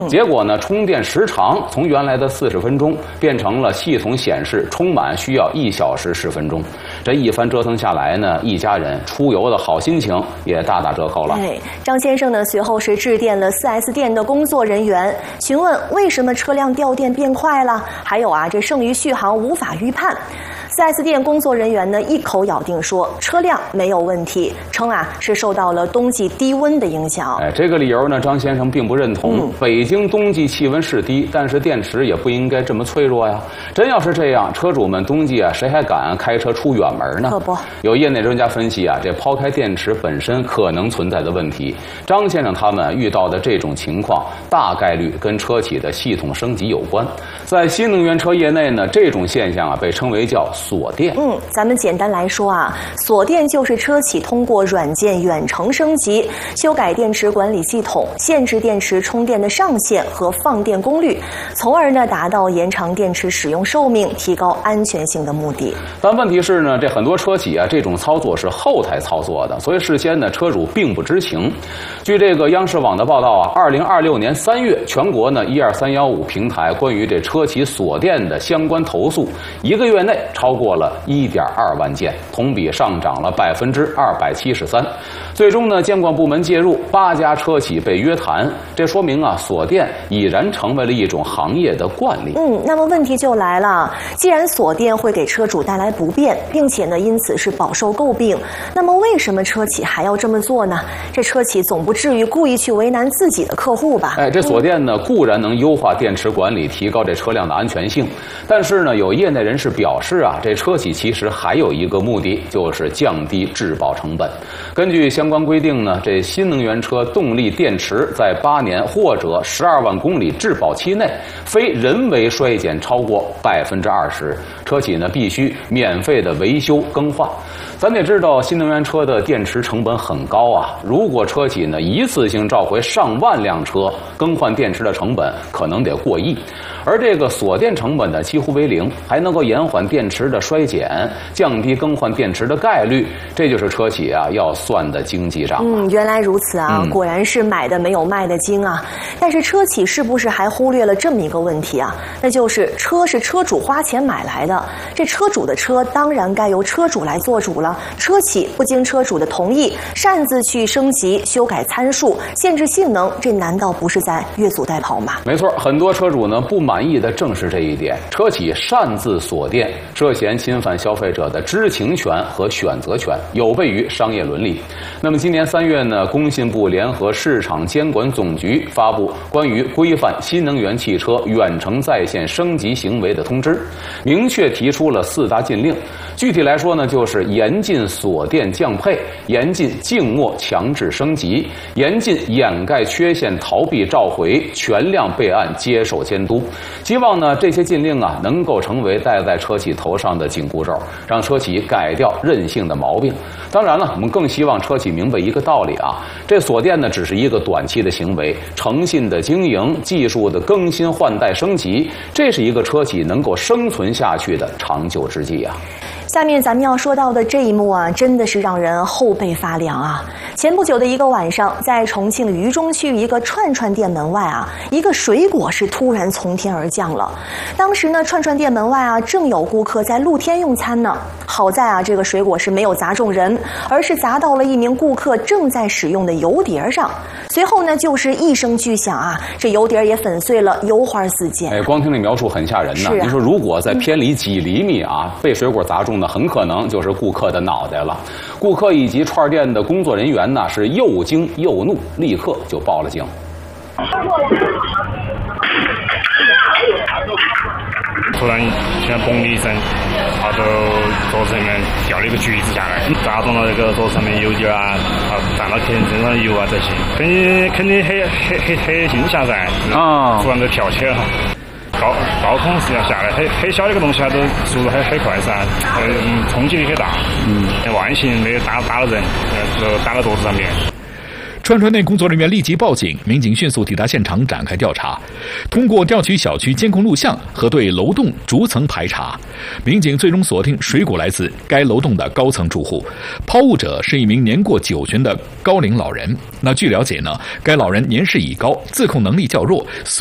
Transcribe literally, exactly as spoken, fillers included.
结果呢，充电时长从原来的四十分钟变成了系统显示充满需要一小时十分钟。这一番折腾下来呢，一家人出游的好心情也大打折扣了。 哎，张先生呢，随后是致电了 四 S 店的工作人员，询问为什么车辆掉电变快了，还有啊，这剩余续航无法预判。四 S 店工作人员呢一口咬定说车辆没有问题，称啊是受到了冬季低温的影响。 哎，这个理由呢，张先生并不认同。嗯、北京冬季气温是低，但是电池也不应该这么脆弱呀。真要是这样，车主们冬季啊，谁还敢开车出远门呢？ 可不。 有业内专家分析啊，这抛开电池本身可能存在的问题，张先生他们遇到的这种情况，大概率跟车企的系统升级有关。在新能源车业内呢，这种现象啊，被称为叫锁电。 嗯，咱们简单来说啊，锁电就是车企通过软件远程升级，修改电池管理系统，限制电池充电的上限和放电功率，从而呢达到延长电池使用寿命、提高安全性的目的。 但问题是呢，这很多车企啊，这种操作是后台操作的，所以事先呢，车主并不知情。据这个央视网的报道啊，二零二六年三月，全国呢一二三幺五平台关于这车企锁电的相关投诉，一个月内超过了一点二万件，同比上涨了百分之二百七十三。最终呢，监管部门介入，八家车企被约谈。这说明啊，锁电已然成为了一种行业的惯例。 嗯，那么问题就来了，既然锁电会给车主带来不便，并且呢，因此是饱受诟病，那么为什么车企还要这么做呢？这车企总不至于故意去为难自己的客户吧？ 哎，这锁电呢，固然能优化电池管理，提高这车辆的安全性，但是呢，有业内人士表示啊，这车企其实还有一个目的，就是降低质保成本。根据相关规定呢，这新能源车动力电池在八年或者十二万公里质保期内，非人为衰减超过百分之二十，车企呢必须免费的维修更换。咱得知道，新能源车的电池成本很高啊，如果车企呢一次性召回上万辆车，更换电池的成本可能得过亿。而这个锁电成本呢几乎为零，还能够延缓电池的衰减，降低更换电池的概率，这就是车企啊要算的经济账。 嗯，原来如此啊、嗯，果然是买的没有卖的精啊。但是车企是不是还忽略了这么一个问题啊？那就是车是车主花钱买来的，这车主的车当然该由车主来做主了。车企不经车主的同意，擅自去升级、修改参数、限制性能，这难道不是在越俎代庖吗？ 没错，很多车主呢不满意的正是这一点。车企擅自锁电，涉嫌侵犯消费者的知情权和选择权，有悖于商业伦理。那么今年三月呢，工信部联合市场监管总局发布关于规范新能源汽车远程在线升级行为的通知，明确提出了四大禁令。具体来说呢，就是严禁锁电降配，严禁静默强制升级，严禁掩盖缺陷逃避召回，全量备案接受监督。希望呢这些禁令啊能够成为戴在车企头上的紧箍咒，让车企改掉任性的毛病。当然了，我们更希望车企明白一个道理啊，这锁电呢只是一个短期的行为，诚信的经营、技术的更新换代升级，这是一个车企能够生存下去的长久之计啊。 下面咱们要说到的这一幕啊，真的是让人后背发凉啊！前不久的一个晚上，在重庆渝中区一个串串店门外啊，一个水果是突然从天而降了。当时呢，串串店门外啊，正有顾客在露天用餐呢。好在啊，这个水果是没有砸中人，而是砸到了一名顾客正在使用的油碟上。随后呢，就是一声巨响啊，这油碟也粉碎了，油花四溅。 哎，光听这描述很吓人呢。 是啊， 你说如果在偏离几厘米啊，被水果砸中呢，很可能就是顾客的脑袋了。顾客以及串店的工作人员呢，是又惊又怒，立刻就报了警。 突然像嘣的一声，他就桌子上面掉了一个橘子下来，砸中了那个桌子上面油碟啊，啊，沾到客人身上的油啊这些，肯定肯定很很很很惊吓噻，啊，突然就跳起了。高高空是要下来，很很小的一个东西，它都速度很很快噻，嗯，冲击力很大，嗯，万幸没有打打了人，呃，就打到桌子上面。 串串店工作人员立即报警，民警迅速抵达现场展开调查。通过调取小区监控录像和对楼栋逐层排查，民警最终锁定水果来自该楼栋的高层住户，抛物者是一名年过九旬的高龄老人。那据了解呢，该老人年事已高，自控能力较弱。